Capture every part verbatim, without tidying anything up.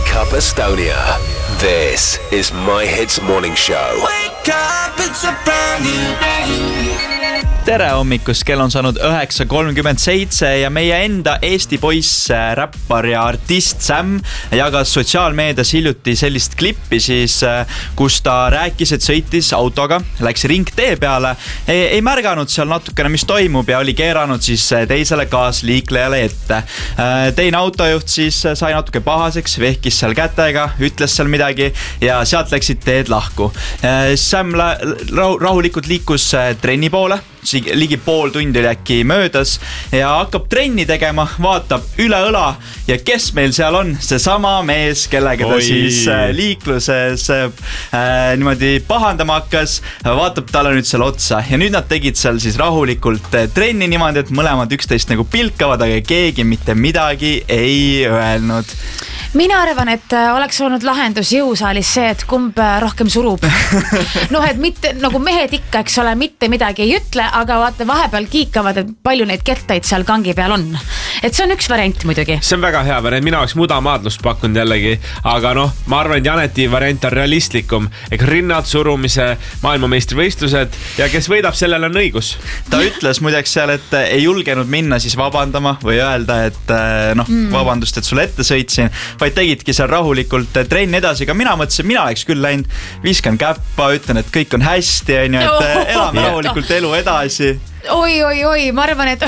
Wake Up Estonia. This is My Hits Morning Show. Wake up, it's a brand new day. Tere hommikust, kell on saanud üheksa kolmkümmend seitse ja meie enda Eesti poiss, räppar ja artist Sam jagas sotsiaalmeedias hiljuti sellist klippi siis, kus ta rääkis, et sõitis autoga, läks ringtee peale, ei, ei märganud seal natukene, mis toimub ja oli keeranud siis teisele kaasliiklejale ette. Teine autojuht siis sai natuke pahaseks, vehkis seal kätega, ütles seal midagi ja sealt läksid teed lahku. Sam rahulikult liikus trenni poole, ligi pool tundi äkki möödas ja hakkab trenni tegema, vaatab üle õla ja kes meil seal on? See sama mees, kellega ta Oi. siis liikluses äh, niimoodi pahandama hakkas, vaatab talle nüüd seal otsa ja nüüd nad tegid seal siis rahulikult trenni niimoodi, et mõlemad üksteist nagu pilkavad, aga keegi mitte midagi ei öelnud. Mina arvan, et oleks olnud lahendus jõusaalis see, et kumb rohkem surub. Noh, et mitte, nagu mehed ikka, eks ole, mitte midagi ei ütle, aga vaata vahepeal kiikavad, et palju neid kettaid seal kangi peal on. Et see on üks variant muidugi. See on väga hea variant, mina oleks mudamaadlust pakkunud jällegi, aga noh, ma arvan, et Janeti variant on realistlikum. Ega rinnad, surumise, maailmameistrivõistlused ja kes võidab, sellel on õigus. Ta ütles muideks seal, et ei julgenud minna siis vabandama või öelda, et noh, mm. vabandust, et sulle ette sõitsin, vaid tegidki seal rahulikult trenni edasi, aga mina mõtlesin, mina oleks küll läinud, viskan käppa, ütlen, et kõik on hästi, et elame rahulikult elu edasi. Oi, oi, oi, ma arvan, et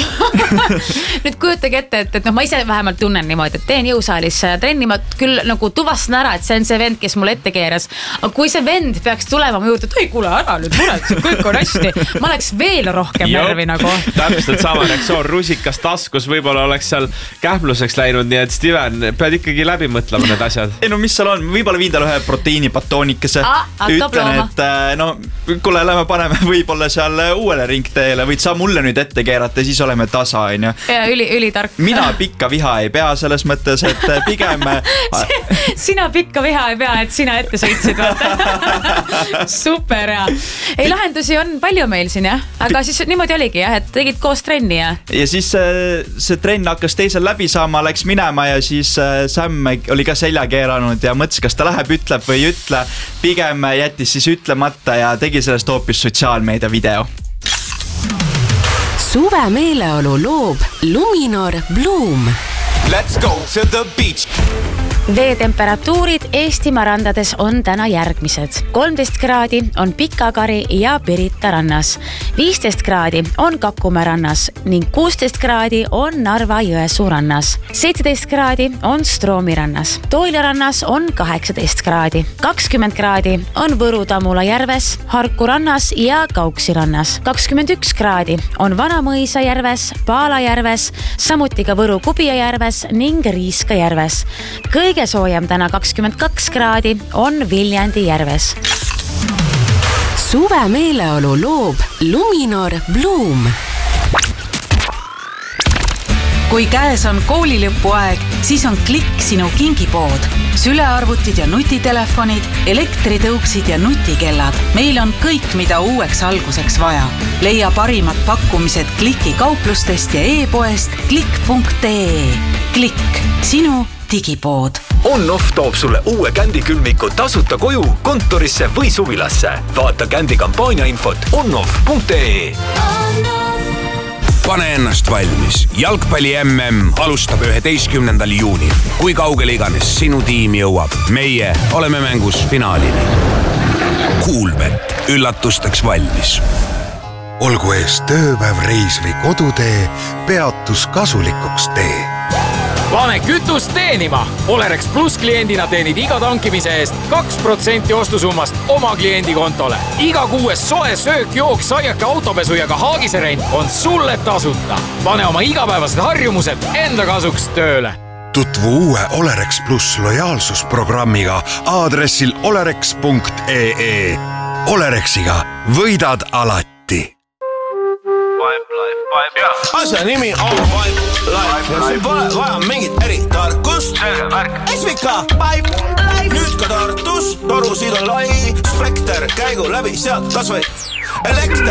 nüüd kujutage ette, et, et noh, ma ise vähemalt tunnen niimoodi, et teen jõusaalis trenni, ma küll nagu tuvastan ära, et see on see vend, kes mul ette keeras, aga kui see vend peaks tulema ma juurde, et oi, kuule ära nüüd muretse, kõik on hästi, ma oleks veel rohkem närvi nagu. Täpselt sama reaktsioon, rusikas taskus, võib-olla oleks seal kähmluseks läinud, nii et Steven, pead ikkagi läbi mõtlema need asjad. Ei no mis seal on, võib-olla viin talle ühe proteiinipatoonikese, ah, ütlen, et no kuule, lähme paneme võib-olla seal uuele ringteele, võid sa mulle nüüd ette keerata, siis oleme tasa, on ju. Ja üli, üli tark. Mina pikka viha ei pea selles mõttes, et pigem... Sina pikka viha ei pea, et sina ette sõitsid. Super, ja. Ei, lahendusi on palju meil siin, jah. Aga siis niimoodi oligi, jah, et tegid koos trenni, jah. Ja siis see trenn hakkas teisel läbi saama, läks minema ja siis Sam oli ka selja keeranud ja mõtles, kas ta läheb, ütleb või ei ütle. Pigem jättis siis ütlemata ja tegi sellest hoopis sotsiaalmeedia video. Suve meeleolu loob Luminor Bloom. Let's go to the beach. Veetemperatuurid Eestimaa randades on täna järgmised. kolmteist kraadi on Pikakari ja Pirita rannas. viisteist kraadi on Kakumäe rannas ning kuusteist kraadi on Narva Jõesuu rannas. seitseteist kraadi on Stroomi rannas. Toila rannas on kaheksateist kraadi. kakskümmend kraadi on Võru-Tamula järves, Harku rannas ja Kauksi rannas. kakskümmend üks kraadi on Vanamõisa järves, Paala järves, samuti ka Võru-Kubia järves ning Riiska järves. Kõige soojem täna kakskümmend kaks kraadi on Viljandi järves. Suve meeleolu loob Luminor Bloom. Kui käes on koolilõpuaeg, siis on Klikk sinu kingipood. Sülearvutid ja nutitelefonid, elektritõuksid ja nutikellad. Meil on kõik, mida uueks alguseks vaja. Leia parimad pakkumised Kliki kauplustest ja e-poest klikk punkt ee. Klikk, sinu digipood. On-Off toob sulle uue Kändi külmiku tasuta koju, kontorisse või suvilasse. Vaata Kändi kampaania infot on-off punkt ee. Pane ennast valmis. Jalgpalli M M alustab üheteistkümnendal juunil. Kui kaugele iganes sinu tiim jõuab, meie oleme mängus finaalini. Kuulbet, üllatusteks valmis. Olgu ees tööpäev, reis või kodutee, peatus kasulikuks tee. Pane kütust teenima! Olerex Plus kliendina teenid iga tankimise eest kaks protsenti ostusummast oma kliendi kontole. Iga kuues soe söök, jook, saiake, autopesu ja ka haagiserent on sulle tasuta. Pane oma igapäevased harjumused enda kasuks tööle. Tutvu uue Olerex Plus lojaalsusprogrammiga aadressil olerex punkt ee. Olerexiga võidad alati. Asja nimi on Pipe Life ja sul pole vaja mingit eritarkust. S V K Pipe Life. Nüüd ka Tartus, torusid on lai, spekter käigu läbi sealt kas või elekter.